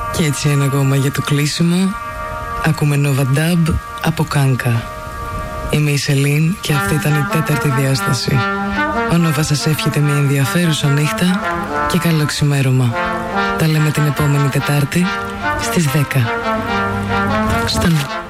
Και έτσι ένα ακόμα για το κλείσιμο. Ακούμε Nova Dub από Κάνκα. Είμαι η Σελήν και αυτή ήταν η τέταρτη διάσταση. Ο Νόβα σας εύχεται μια ενδιαφέρουσα νύχτα και καλό ξημέρωμα. Τα λέμε την επόμενη Τετάρτη στις 10. Στάνω.